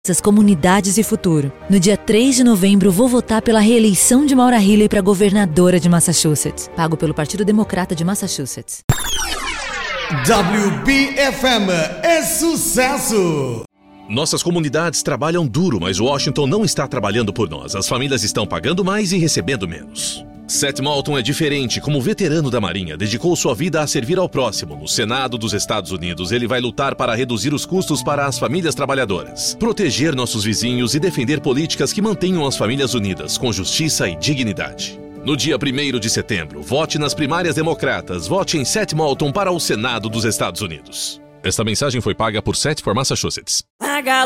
Essas comunidades e futuro. No dia 3 de novembro, vou votar pela reeleição de Maura Healey para governadora de Massachusetts. Pago pelo Partido Democrata de Massachusetts. WBFM é sucesso! Nossas comunidades trabalham duro, mas Washington não está trabalhando por nós. As famílias estão pagando mais e recebendo menos. Seth Moulton é diferente. Como veterano da Marinha, dedicou sua vida a servir ao próximo. No Senado dos Estados Unidos, ele vai lutar para reduzir os custos para as famílias trabalhadoras, proteger nossos vizinhos e defender políticas que mantenham as famílias unidas, com justiça e dignidade. No dia 1º de setembro, vote nas primárias democratas. Vote em Seth Moulton para o Senado dos Estados Unidos. Esta mensagem foi paga por Seth for Massachusetts.